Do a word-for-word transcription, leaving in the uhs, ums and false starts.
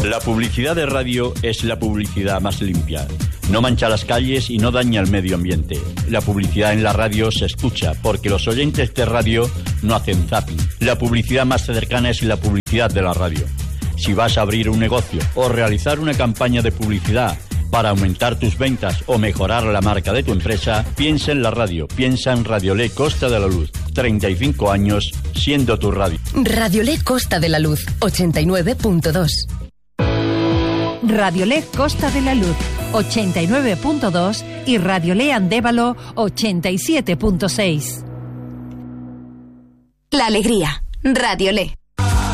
La publicidad de radio es la publicidad más limpia. No mancha las calles y no daña el medio ambiente. La publicidad en la radio se escucha porque los oyentes de radio no hacen zapping. La publicidad más cercana es la publicidad de la radio. Si vas a abrir un negocio o realizar una campaña de publicidad para aumentar tus ventas o mejorar la marca de tu empresa, piensa en la radio, piensa en Radiolé Costa de la Luz. treinta y cinco años siendo tu radio. Radiolé Costa de la Luz, ochenta y nueve punto dos. Radiolé Costa de la Luz, ochenta y nueve punto dos y Radiolé Andévalo, ochenta y siete punto seis. La alegría, Radiolé.